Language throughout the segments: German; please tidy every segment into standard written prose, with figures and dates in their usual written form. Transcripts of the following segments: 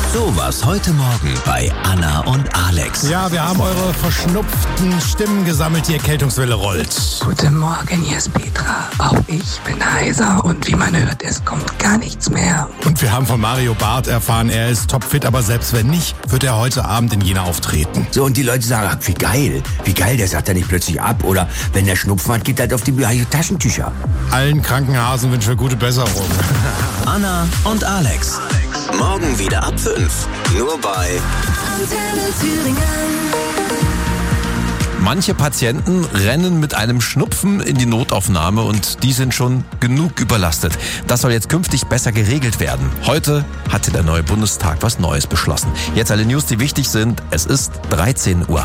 So was heute Morgen bei Anna und Alex. Ja, wir haben eure verschnupften Stimmen gesammelt, die Erkältungswelle rollt. Guten Morgen, hier ist Petra. Auch ich bin heiser und wie man hört, es kommt gar nichts mehr. Und wir haben von Mario Barth erfahren, er ist topfit, aber selbst wenn nicht, wird er heute Abend in Jena auftreten. So, und die Leute sagen, ach, wie geil, der sagt ja nicht plötzlich ab. Oder wenn der Schnupfen hat, geht halt auf die Taschentücher. Allen Krankenhasen wünschen wir gute Besserung. Anna und Alex. Morgen wieder ab 5. Nur bei Antenne Thüringen. Manche Patienten rennen mit einem Schnupfen in die Notaufnahme und die sind schon genug überlastet. Das soll jetzt künftig besser geregelt werden. Heute hatte der neue Bundestag was Neues beschlossen. Jetzt alle News, die wichtig sind. Es ist 13 Uhr.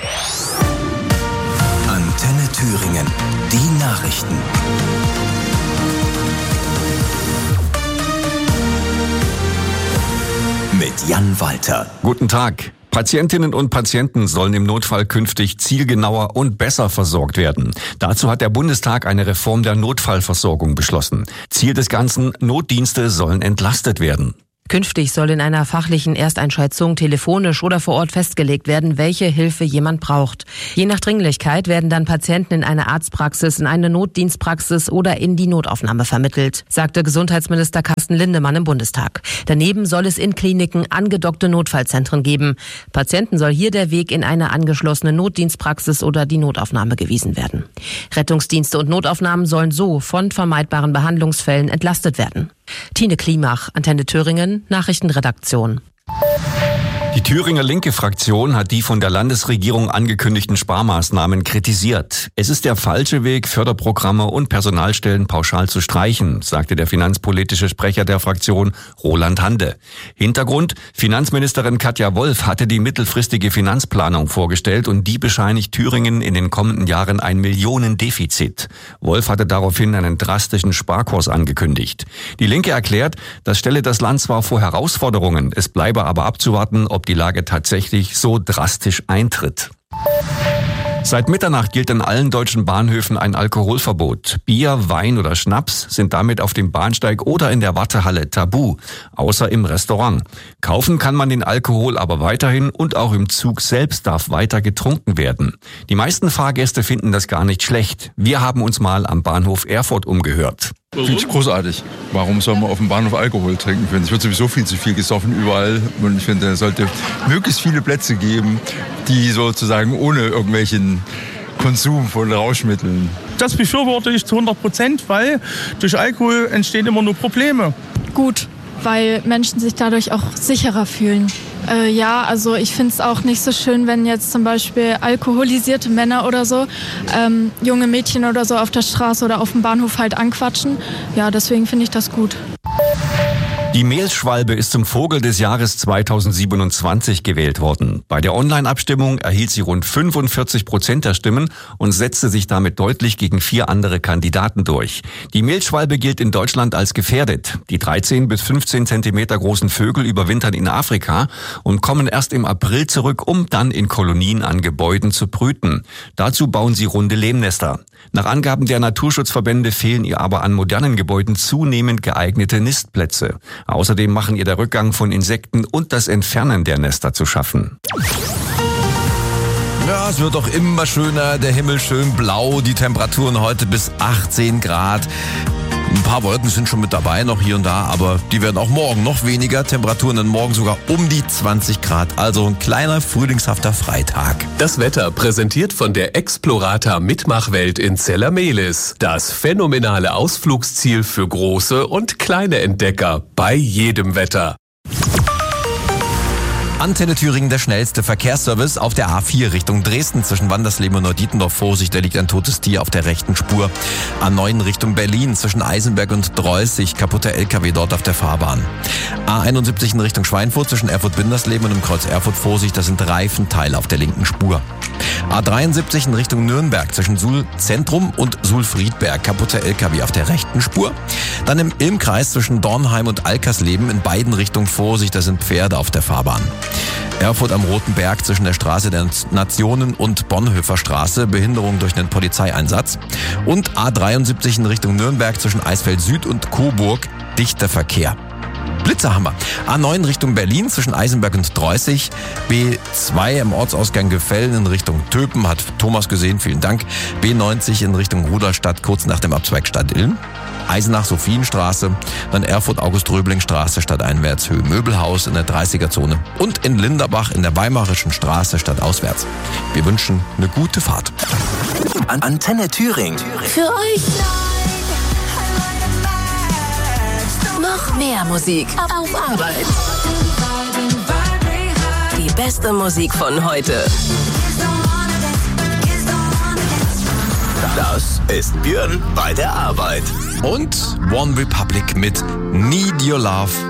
Antenne Thüringen. Die Nachrichten. Mit Jan Walter. Guten Tag. Patientinnen und Patienten sollen im Notfall künftig zielgenauer und besser versorgt werden. Dazu hat der Bundestag eine Reform der Notfallversorgung beschlossen. Ziel des Ganzen: Notdienste sollen entlastet werden. Künftig soll in einer fachlichen Ersteinschätzung telefonisch oder vor Ort festgelegt werden, welche Hilfe jemand braucht. Je nach Dringlichkeit werden dann Patienten in eine Arztpraxis, in eine Notdienstpraxis oder in die Notaufnahme vermittelt, sagte Gesundheitsminister Carsten Lindemann im Bundestag. Daneben soll es in Kliniken angedockte Notfallzentren geben. Patienten soll hier der Weg in eine angeschlossene Notdienstpraxis oder die Notaufnahme gewiesen werden. Rettungsdienste und Notaufnahmen sollen so von vermeidbaren Behandlungsfällen entlastet werden. Tine Klimach, Antenne Thüringen, Nachrichtenredaktion. Die Thüringer linke Fraktion hat die von der Landesregierung angekündigten Sparmaßnahmen kritisiert. Es ist der falsche Weg, Förderprogramme und Personalstellen pauschal zu streichen, sagte der finanzpolitische Sprecher der Fraktion, Roland Hande. Hintergrund: Finanzministerin Katja Wolf hatte die mittelfristige Finanzplanung vorgestellt und die bescheinigt Thüringen in den kommenden Jahren ein Millionendefizit. Wolf hatte daraufhin einen drastischen Sparkurs angekündigt. Die Linke erklärt, das stelle das Land zwar vor Herausforderungen, es bleibe aber abzuwarten, ob die Lage tatsächlich so drastisch eintritt. Seit Mitternacht gilt an allen deutschen Bahnhöfen ein Alkoholverbot. Bier, Wein oder Schnaps sind damit auf dem Bahnsteig oder in der Wartehalle tabu, außer im Restaurant. Kaufen kann man den Alkohol aber weiterhin und auch im Zug selbst darf weiter getrunken werden. Die meisten Fahrgäste finden das gar nicht schlecht. Wir haben uns mal am Bahnhof Erfurt umgehört. Finde ich großartig. Warum soll man auf dem Bahnhof Alkohol trinken? Es wird sowieso viel zu viel gesoffen überall. Und ich finde, es sollte möglichst viele Plätze geben, die sozusagen ohne irgendwelchen Konsum von Rauschmitteln. Das befürworte ich zu 100%, weil durch Alkohol entstehen immer nur Probleme. Gut, weil Menschen sich dadurch auch sicherer fühlen. Ja, also ich finde es auch nicht so schön, wenn jetzt zum Beispiel alkoholisierte Männer oder so junge Mädchen oder so auf der Straße oder auf dem Bahnhof halt anquatschen. Ja, deswegen finde ich das gut. Die Mehlschwalbe ist zum Vogel des Jahres 2027 gewählt worden. Bei der Online-Abstimmung erhielt sie rund 45% der Stimmen und setzte sich damit deutlich gegen 4 andere Kandidaten durch. Die Mehlschwalbe gilt in Deutschland als gefährdet. Die 13 bis 15 Zentimeter großen Vögel überwintern in Afrika und kommen erst im April zurück, um dann in Kolonien an Gebäuden zu brüten. Dazu bauen sie runde Lehmnester. Nach Angaben der Naturschutzverbände fehlen ihr aber an modernen Gebäuden zunehmend geeignete Nistplätze. Außerdem machen ihr der Rückgang von Insekten und das Entfernen der Nester zu schaffen. Ja, es wird auch immer schöner, der Himmel schön blau, die Temperaturen heute bis 18 Grad. Ein paar Wolken sind schon mit dabei, noch hier und da, aber die werden auch morgen noch weniger. Temperaturen dann morgen sogar um die 20 Grad. Also ein kleiner frühlingshafter Freitag. Das Wetter präsentiert von der Explorata Mitmachwelt in Zellermehlis. Das phänomenale Ausflugsziel für große und kleine Entdecker bei jedem Wetter. Antenne Thüringen, der schnellste Verkehrsservice auf der A4 Richtung Dresden zwischen Wandersleben und Neudietendorf. Vorsicht, da liegt ein totes Tier auf der rechten Spur. A9 Richtung Berlin zwischen Eisenberg und Dreußig, kaputter LKW dort auf der Fahrbahn. A71 in Richtung Schweinfurt zwischen Erfurt-Windersleben und im Kreuz Erfurt. Vorsicht, da sind Reifenteile auf der linken Spur. A73 in Richtung Nürnberg zwischen Suhl Zentrum und Suhl-Friedberg, kaputter LKW auf der rechten Spur. Dann im Ilmkreis zwischen Dornheim und Alkersleben in beiden Richtungen. Vorsicht, da sind Pferde auf der Fahrbahn. Erfurt am Roten Berg zwischen der Straße der Nationen und Bonhoeffer Straße, Behinderung durch einen Polizeieinsatz. Und A73 in Richtung Nürnberg zwischen Eisfeld Süd und Coburg, dichter Verkehr. Blitzer haben wir. A9 Richtung Berlin zwischen Eisenberg und Dreußig. B2 im Ortsausgang Gefällen in Richtung Töpen, hat Thomas gesehen, vielen Dank. B90 in Richtung Rudolstadt, kurz nach dem Abzweig Stadt-Ilm. Eisenach-Sophienstraße, dann Erfurt-August-Röbling-Straße stadteinwärts, Höhe Möbelhaus in der 30er-Zone und in Linderbach in der Weimarischen Straße stadtauswärts. Wir wünschen eine gute Fahrt. Antenne Thüringen. Für euch noch mehr Musik auf Arbeit. Die beste Musik von heute. Das ist Björn bei der Arbeit. Und One Republic mit Need Your Love.